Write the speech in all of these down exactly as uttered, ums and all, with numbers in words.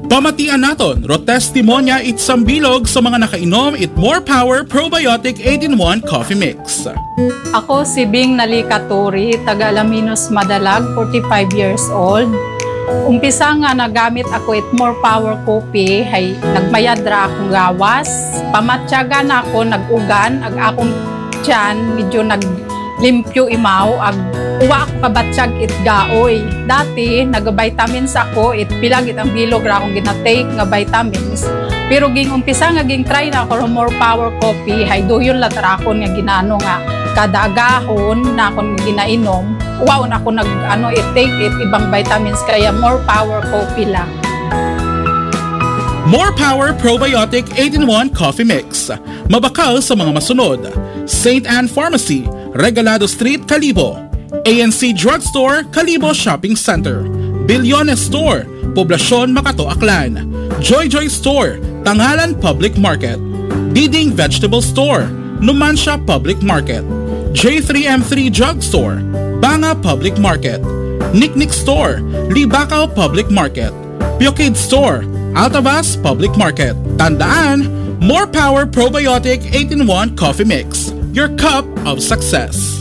Pamatian naton, ro testimonya itsang bilog sa mga nakainom it More Power Probiotic eight in one Coffee Mix. Ako si Bing Nalikaturi, taga Alaminos Madalag, forty-five years old. Umpisa nga nagamit ako it More Power Coffee, hay nagmayad ra akong gawas. Pamatyaga na ako, nag-ugan, ag akong tiyan, medyo naglimpyo imaw, ag uwa ako kabatsyag it gaoy. Dati, nag-vitamins ako, it pilag it ang bilog ra akong ginatake nga vitamins. Pero ging umpisa nga ging try na ako More Power Coffee, hay doyon latarakon nga ginano nga kada agahon na akong ginainom. Wow, na ako nag ano it take it ibang vitamins kaya More Power Coffee lang. More Power Probiotic eight in one Coffee Mix. Mabakal sa mga masunod. Saint Anne Pharmacy, Regalado Street, Calibo. A N C Drugstore, Calibo Shopping Center. Bilyones Store, Poblacion, Makato, Aklan. Joy Joy Store, Tangalan Public Market. Diding Vegetable Store, Numancia Public Market. J three M three Drugstore, Banga Public Market. Nicknick Store, Libacao Public Market. Piokid Store, Altavas Public Market. Tandaan, More Power Probiotic eight in one Coffee Mix. Your cup of success.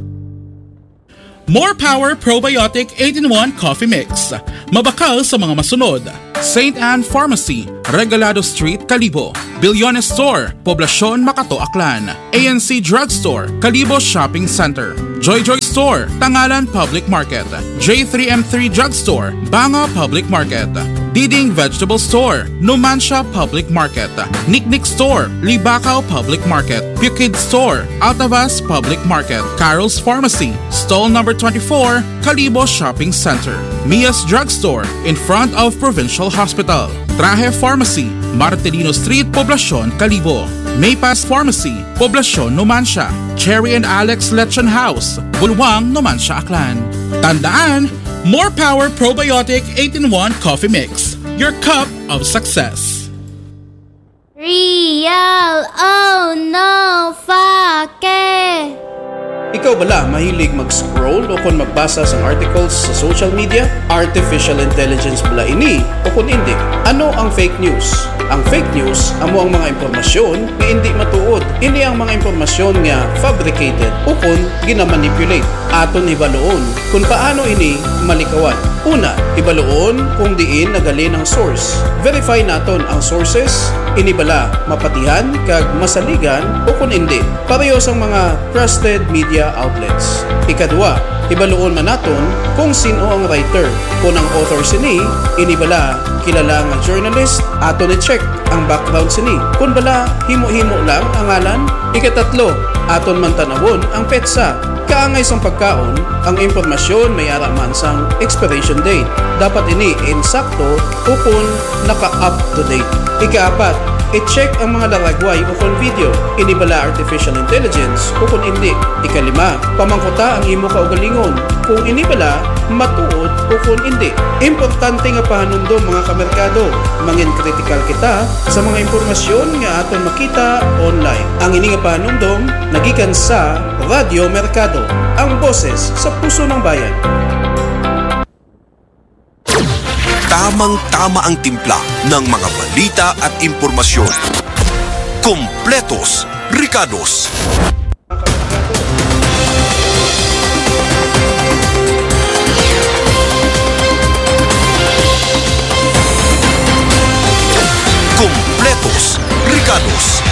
More Power Probiotic eight in one Coffee Mix. Mabakal sa mga masunod. Saint Anne Pharmacy, Regalado Street, Calibo. Bilyones Store, Poblacion, Makato, Aklan. A N C Drugstore, Calibo Shopping Center. Joy Joy Store, Tangalan Public Market. J three M three Drugstore, Banga Public Market. Diding Vegetable Store, Numancia Public Market. Nicknick Store, Libacao Public Market. Piokid Store, Altavas Public Market. Carol's Pharmacy, Stall number twenty-four, Calibo Shopping Center. Mia's Drugstore, in front of Provincial Hospital. Traje Pharmacy, Martelino Street, Poblacion, Calibo. Maypas Pharmacy, Poblacion, Numancia. Cherry and Alex Lechon House, Bulwang, Numancia, Aklan. Tandaan, More Power Probiotic eight in one Coffee Mix. Your cup of success. Real, oh no, fuck it. Ikaw bala mahilig mag-scroll o kung magbasa sa articles sa social media? Artificial intelligence bala ini o kung hindi? Ano ang fake news? Ang fake news amo ang mga impormasyon nga hindi matuod. Ini ang mga impormasyon nga fabricated o kung ginamanipulate. Aton ibaloon kung paano ini malikawan. Una, ibaloon kung diin nagalin ang source. Verify naton ang sources, inibala mapatihan kag masaligan o kung hindi. Parehas ang mga trusted media outlets. Ikadua, ibaloon man naton kung sino ang writer. Kung ang author sini, inibala kilala nga journalist, aton i-check ang background sini. Kung bala himo-himo lang ang ngalan. Ikatatlo, aton man tanawon ang petsa. Kaangay sang pagkaon, ang impormasyon may araman sang expiration date. Dapat ini insakto o kung naka-up to date. Ikaapat, i-check ang mga laragway o kung video. Inibala artificial intelligence o kung hindi. Ikalima, pamangkuta ang imo kaugalingon. Kung inibala, matuod o kung hindi. Importante nga pahanumdom mga kamerkado. Mangin critical kita sa mga impormasyon nga aton makita online. Ang ini nga pahanumdom, nagikan sa Radio Mercado, ang boses sa puso ng bayan. Tamang-tama ang timpla ng mga balita at impormasyon. Kompletos, Ricados. Kompletos, Ricados.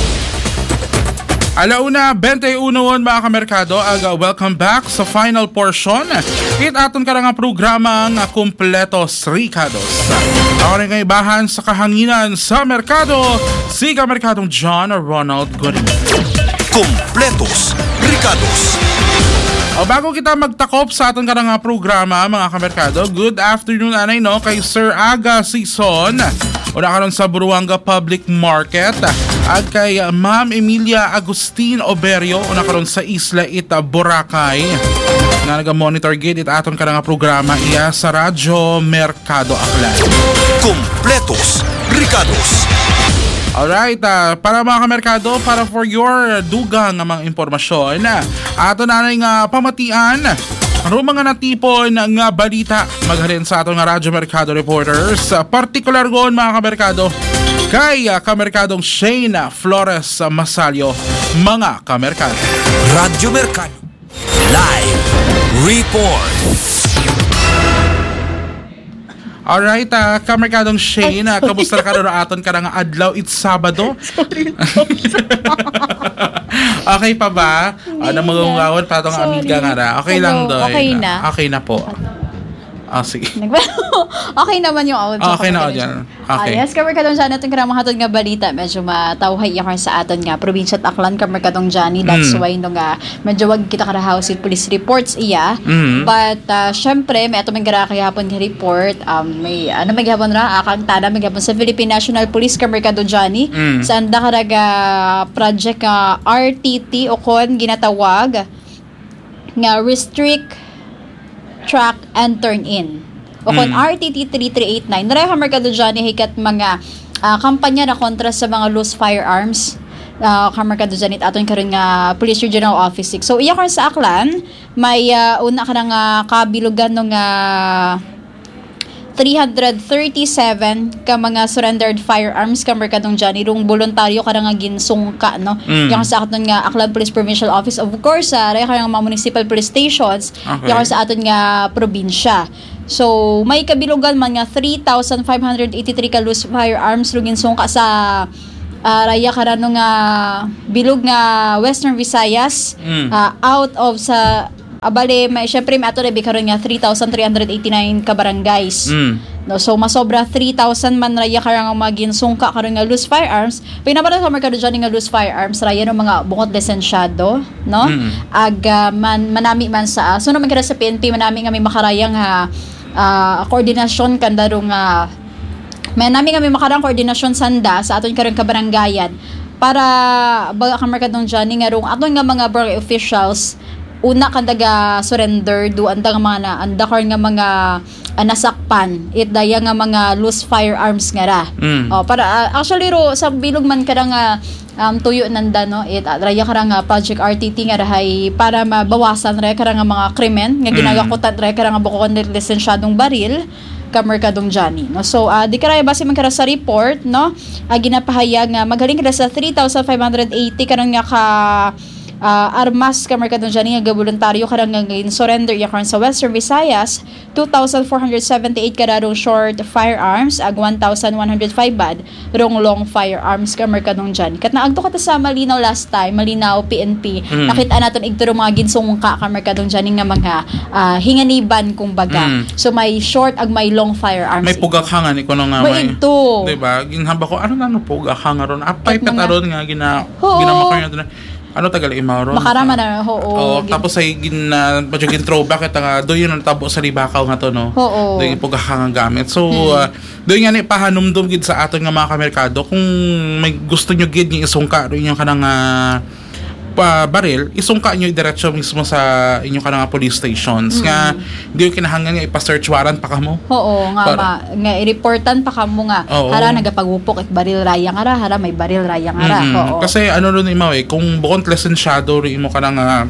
Alauna, twenty-one mga kamerkado, aga welcome back sa final portion. It aton ka nga programa nga Kompletos Ricados. Ako rin kaibahan sa kahanginan sa merkado, si kamerkadong John Ronald Godin. Kompletos Ricados. O bago kita magtakop sa aton ka nga programa mga kamerkado, good afternoon anay no kay Sir Aga Sison. O nakaroon sa Buruanga Public Market at kay Ma'am Emilia Agustin Oberio o nakaroon sa Isla Ita, Boracay na naga-monitor gate it aton ka nga programa iya sa Radyo Mercado Aklan. Kompletos Ricados. Alright, uh, para mga kamerkado, para for your dugang nga mga impormasyon, ato na nga pamatian Ano mga natipon nga balita maghalin sa atong nga Radyo Mercado reporters, partikular gon mga kamerkado kay uh, kamerkadong Shane Flores Masalio, mga kamerkado. Radyo Mercado Live Report. Alright, uh, kamerkadong Shane, uh, kamusta ka rin aton ka nga adlaw? It's Sabado. Okay pa ba? Ano uh, magungawon pa itong amiga nga ra? Okay Hello. lang doon. Okay na. Okay na po. Ah, sige. Okay naman yung audio. Ah, okay na audio. Okay. Ah, yes, kamar katong dyan itong karamahatod nga balita. Medyo matawhay yakar sa aton nga probinsya at Aklan, kamar katong Johnny. That's Mm. why nung nga medyo wag kita karahouse with police reports iya. Mm. But uh, syempre, may ato may gara kayapon nga report. Um, may ano may gihapon ra? Akang tada may gihapon sa Philippine National Police, kamar katong Johnny. Mm. Sa anda karaga project nga R T T o kon ginatawag nga restrict, track, and turn in. O kung Mm. R T T thirty-three eighty-nine, nareha merkado dyan hikat mga uh, kampanya na kontra sa mga loose firearms. Uh, kamarkado dyan it aton karon nga Police Regional Office six. So iya karon sa Aklan, may uh, una ka nga kabilugan ng uh, three hundred thirty-seven ka mga surrendered firearms kamarkadong dyan irong voluntaryo ka nga ginsungka no. Mm. Yung sa aton nga Aklan Police Provincial Office, of course sa uh, ka nga mga municipal police stations. Okay. Yung sa aton nga probinsya. So, may kabilugan man nga three thousand five hundred eighty-three ka loose firearms rugin sungka sa uh, raya karano nga bilog nga Western Visayas. Mm. Uh, out of sa abale may syempre may ato rebi karon nga three thousand three hundred eighty-nine ka barangays. Mm. No, so masobra three thousand man raya karang magin sungka karon nga loose firearms. Pinabara sa merkado dyan nga loose firearms raya no mga bukod lisensyado, no? Mm. Ag uh, man manami man sa uh, so naman kada sa P N P manami nga may makarayang ha uh, koordinasyon kanda nga may nami nga may makarang koordinasyon sanda sa aton karon ka barangayan para baga ka merkadong dyan nga rong aton nga mga barangay officials una kandaga surrender do anda nga mga na anda karon nga mga uh, nasakpan it daya nga mga loose firearms nga ra. Mm. Oh, para uh, actually ro sa bilog man kada nga um, tuyo nanda no it uh, raya kara nga project R T T nga rahay para mabawasan raya kara nga mga krimen nga ginagakutan raya kara nga bukod ng lisensyadong baril ka merkadong Johnny no. So uh, di karaya base man kara sa report no uh, ginapahayag nga magaling kada sa three thousand five hundred eighty karon nga ka Uh, armas ka merkadong dyan nga voluntaryo karang nga surrender ya karon sa Western Visayas two thousand four hundred seventy-eight karong short firearms ag one thousand one hundred five bad rong long firearms ka merkadong dyan kat naagto ka ta sa Malinaw last time Malinaw P N P Mm. nakita naton igturo mga ginsungka ka merkadong dyan nga mga uh, hinganiban kung baga. Mm. So may short ag may long firearms May pugakhangan iko nga may may. ito Diba? Ginhamba ko ano na no pugakhangan ron. Apay Kat mga- petaron nga gina Oo. ginamakar niya. Ano tagal imaw ron? makarama na oo Oo, tapos ay gin uh, medyo gin throwback ito nga do yun ang tabo sa Libakaw nga to no. Oo. Do yung pugakhangan gamit. So uh, do nga ni pahanumdum gid sa aton nga mga kamerkado kung may gusto nyo gid yung isungka ro yung kanang uh, pa baril, isungka nyo diretso mismo sa inyong kanang police stations. Mm. Nga, di yung kinahanglan nga ipa-search warrant pa ka mo. Oo, nga Para- ma, nga i-reportan pa kamo nga. Oo. Hara nagapagupok it baril raya nga ra, hara may baril raya nga ra. Mhm. Oo. Kasi ano ron imaw eh, kung bukod lisensyado rin mo ka ng uh,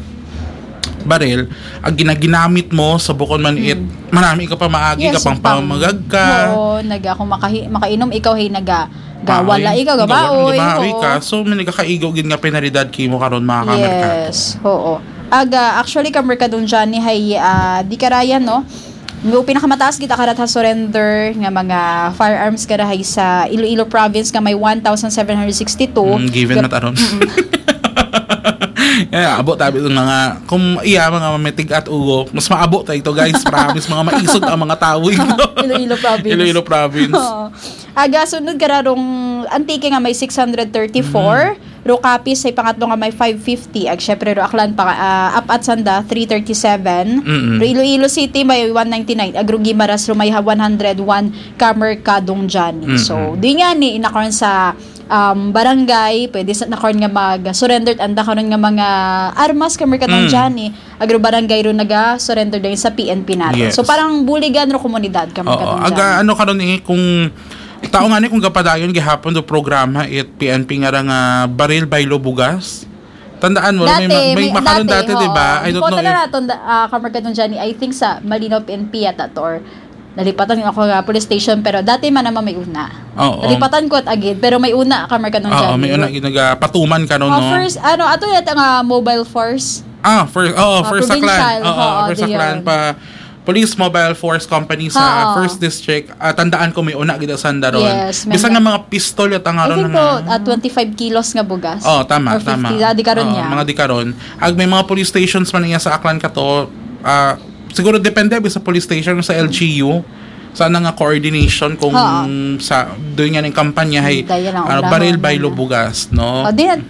baril, ang ginaginamit mo sa bukod man it, marami ka pa maagi ka pang pang- pamagag ka. Oo, naga kung makahi, makainom ikaw hey naga gawala ikaw gabaoy. Gabaoy oo. ka. So, may nagkakaigaw gid nga pinaridad kimo karon mga kamerkado. Yes, oo. Aga, actually, kamerkadong dyan ni hay, uh, di karayan, no? Yung pinakamataas kita karat ha surrender nga mga firearms karahay sa Iloilo province nga may one thousand seven hundred sixty-two. Mm, given na taron. Yeah, abot tabi itong mga kung iya mga mamitig at ugo mas maabot tayo ito guys, promise mga maisog ang mga tao ito. Iloilo province. Iloilo province. Oo. Aga, sunod kararong antike nga may six hundred thirty-four. Mm-hmm. Ro copies ay pangatlo nga may five fifty. Ag syempre ro Aklan pa uh, up at Sanda three thirty-seven. Mm-hmm. Ro Iloilo City may one ninety-nine. Ag ro Guimaras ro may one hundred one kamerkadong Johnny. Mm-hmm. So di nga ni inakaron sa um, barangay, pwede sa nakaroon nga mag-surrendered anda karon nga mga armas kamerkadong Mm. Johnny. Ag ro barangay ro naga-surrender din sa P N P natin. Yes. So parang buligan ro komunidad kamerkadong Oo, aga ano karon eh kung tao nga ni kung kapadayon gihapon do programa it P N P nga ra nga baril baylo bugas Tandaan mo, Dati, may, may makaroon dati, oo. di ba? I don't Ikaw know na if... natin, uh, kamarkadong Johnny, I think sa Malinaw P N P yata to, or nalipatan ako sa police station, pero dati man naman may una. Oo. Nalipatan ko at agad, pero may una kamarkadong Johnny. Oo, may una, ginagapatuman ka nun, Oh, no? first, ano, ato yata nga mobile force. Ah, first, oh, first sa clan. Oo, Oo, first sa di clan yun. pa. Police Mobile Force Company sa Oo. first District. Uh, tandaan ko may una gid sa daron. Yes, Bisa nga mga pistol at ang I aron think po, uh, twenty-five kilos nga bugas. Oh, tama, or fifty, tama. ah, di karon Oo, niya. mga di karon. Ag may mga police stations man niya sa Aklan kato. Uh, siguro depende sa police station sa L G U. Sana nga coordination kung Oo. sa doon nga ng kampanya ay Dahil ang ano, unahon baril na by na. lubugas, no? Oh, di na,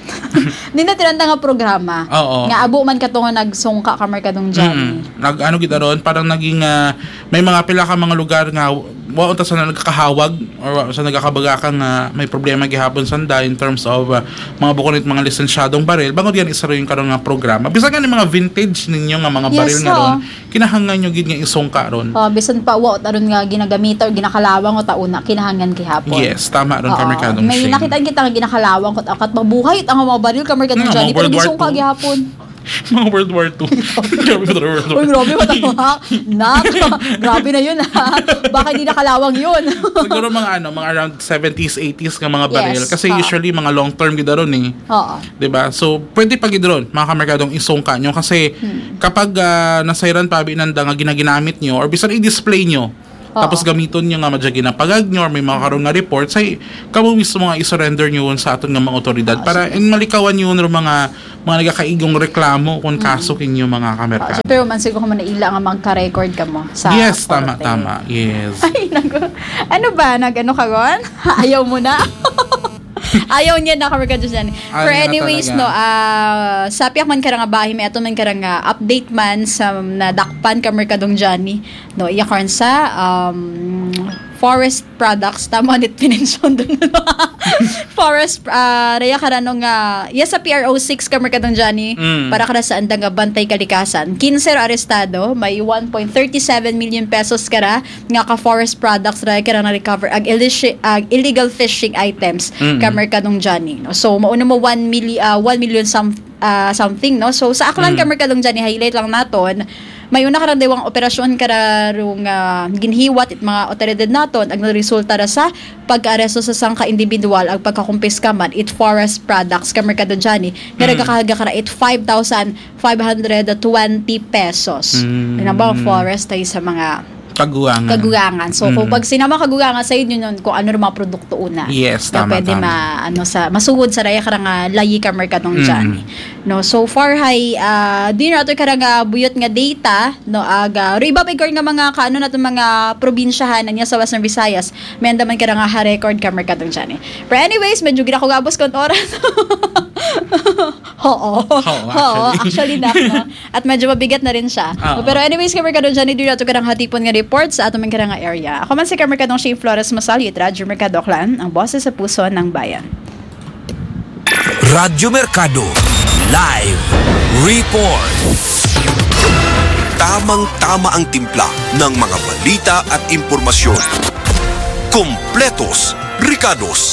di na tinanda nga programa. Oo. Nga abo man ka to nga nagsungka ka markadong Johnny. Mm. Nag ano gid aron parang naging ah, may mga pila ka mga lugar nga wa unta sa nagkakahawag or wa sa nagkakabaga nga may problema gihapon sanda in terms of uh, mga bukonit mga lisensyadong baril bangod yan isa rin karon nga programa bisan nga ni mga vintage ninyo nga mga Yes, baril nga oo. ron kinahanglan nyo gid nga isungka ron. Oh, bisan pa wa aron nga ginagamit or ginakalawang o tauna kinahangan kihapon. Yes, tama ron Oo. ka merkadong May Shane. nakita kita nga ginakalawang ko akat mabuhay ang mga baril ka markadong Hmm, Johnny mga pero World War gisungka Two. gihapon. Mga World War Two. Grabe ko World War Uy, grabe mo tayo. Nak, grabe na yun ha. Baka hindi nakalawang yun. Siguro mga ano, mga around seventies, eighties nga mga baril Yes, kasi oo. usually mga long term gid ron eh. Oo. 'Di ba? So, pwede pa gid ron mga kamerkadong isungka nyo kasi Hmm. kapag uh, nasayran pa binanda nga ginaginamit nyo or bisan i-display nyo Oo. tapos gamiton nyo nga madya ginapagag nyo or may mga karon nga reports ay kamo mismo nga i-surrender nyo yun sa aton nga mga otoridad para in malikawan yun ro mga mga nagakaigong reklamo kung kaso kinyo mga kamerkado. Pero man siguro mo naila nga magka-record ka mo sa Yes, tama, korte. tama. Yes. Ay, nago. Ano ba? Nag-ano ka ron? Ayaw mo na? Ayaw niya na kamarkado dyan. Ayaw For niya na anyways, talaga. no, ah sa piyak man karang bahay, may ato man karang ah, update man sa nadakpan kamarkadong Johnny. No, iya karon sa um, forest products. Tama nit pinensyon doon. Forest, uh, raya ka na nung, uh, yes, sa P R O six kamarkadong Johnny, Mm. para ka na sa andang nga bantay kalikasan. fifteen arestado, may one point three seven million pesos kara nga ka forest products raya ka na recover ag, illicit, ag illegal fishing items Mm. kamarkadong Johnny. No? So, mauna mo one million, uh, one million some, uh, something, no? So, sa Aklan Mm. kamarkadong Johnny, highlight lang naton, may una karang dewang operasyon kararong uh, ginhiwat it mga otoridad naton ang resulta ra sa pag-aresto sa sangka individual ag pagkakumpiska man it forest products kamarkado Johnny nga Mm. nagkakahaga kara it five thousand five hundred twenty pesos. Mm. Ano ba ang forest ay sa mga Kaguangan. kagugangan. So, kung Mm. pag sinama kagugangan sa inyo yun, kung ano rin mga produkto una. Yes, na tama, pwede tama. ma, ano, sa, masugod sa raya karang uh, layi ka merkadong Mm. Johnny. No, so far, hay, uh, di na ito karang uh, buyot nga data, no, aga, uh, iba pa nga mga, kaano na ito mga probinsyahan na niya sa Western Visayas, may andaman karang uh, record ka merkadong Johnny. But anyways, medyo gina ko gabos kong oras. Oo. Oo, actually na. No? At medyo mabigat na rin siya. Oo. Pero anyways, ka merkadong Johnny, di na ito karang hatipon nga reports sa atong mga nga area. Ako man si Kamerkadong Shane Flores Masalit, Radyo Mercado Clan, ang boses sa puso ng bayan. Radyo Mercado Live Report. Tamang-tama ang timpla ng mga balita at impormasyon. Kompletos, Ricados.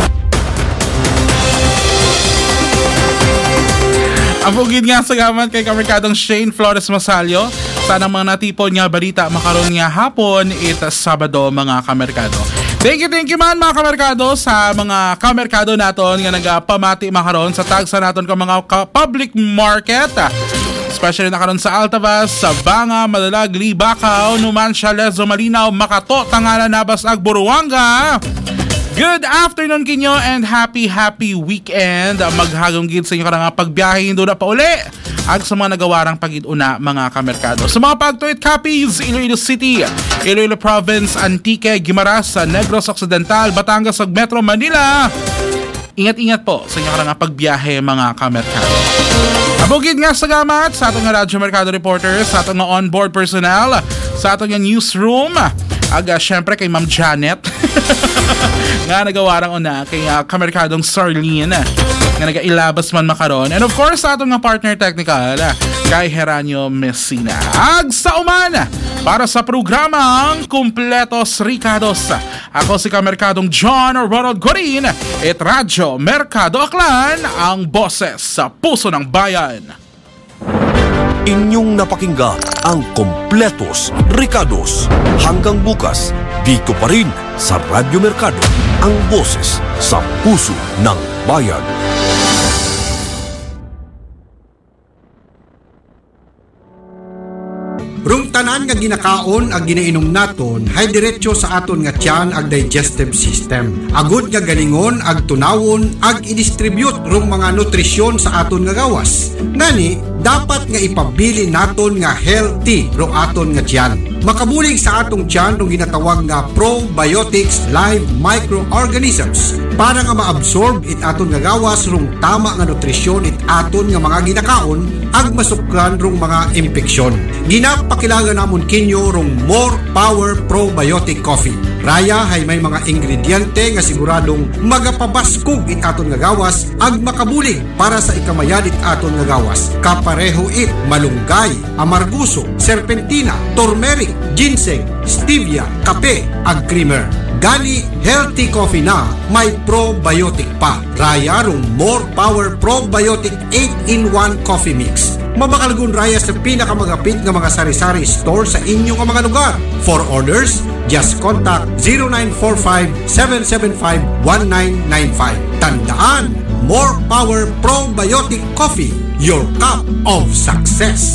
Apugid nga sa gaman kay Kamerkadong Shane Flores Masalio. Sana mga natipon nga balita makaroon nga hapon it Sabado mga kamerkado. Thank you, thank you man mga kamerkado sa mga kamerkado naton nga nagapamati makaroon sa tagsa naton ka mga ka- public market. Especially na karon sa Altavas, sa Banga, Madalag, Libacao, Numancia, Lezo, Malinaw, Makato, Tangala, Nabas, ag Buruanga. Good afternoon kinyo and happy happy weekend. Maghagong gid sa inyo karang pagbiyahe do na pa uli. Ag sa mga nagawarang pagiduna mga kamerkado. Sa mga pagtuit copies, Iloilo City, Iloilo Province, Antique, Guimaras, Negros Occidental, Batangas ug Metro Manila. Ingat-ingat po sa inyo karang pagbiyahe mga kamerkado. Abugid nga sa gamat sa atong nga Radyo Mercado reporters, sa atong nga onboard personnel, sa atong nga newsroom. Aga, syempre kay Ma'am Janet nga nagawarang una kay uh, Kamerkadong Sarlene nga nagailabas man makaron, and of course sa atong nga partner technical kay Heranio Messina. Ag sa uman para sa programang Kompletos Ricados, Ako si Kamerkadong John Ronald Gorin at Radyo Merkado Aklan, ang boses sa puso ng bayan. Inyong napakinggan ang Kompletos Recados. Hanggang bukas, dito pa rin sa Radyo Merkado, ang boses sa puso ng bayan. Rung tanan nga ginakaon ag ginainom naton hay diretso sa aton nga tiyan ag digestive system. Agud nga galingon ag tunawon ag i-distribute rung mga nutrisyon sa aton nga gawas. Ngani dapat nga ipabili naton nga healthy rung aton nga tiyan. Makabulig sa atong tiyan rung ginatawag nga probiotics live microorganisms para nga maabsorb it aton nga gawas rung tama nga nutrisyon it aton nga mga ginakaon ag masukran rung mga impeksyon. Ginapakilala namon kinyo rung More Power Probiotic Coffee. Raya hay may mga ingrediente nga siguradong magapabaskog it aton nga gawas ag makabulig para sa ikamayan it aton nga gawas. Kapareho it malunggay, amarguso, serpentina, turmeric, ginseng, stevia, kape ag creamer. Gani healthy coffee na may probiotic pa. Raya rung More Power Probiotic eight in one Coffee Mix. Mabakalgun raya sa pinakamagapit nga mga sari-sari store sa inyong mga lugar. For orders, just contact zero nine four five, seven seven five, one nine nine five. Tandaan, More Power Probiotic Coffee, your cup of success.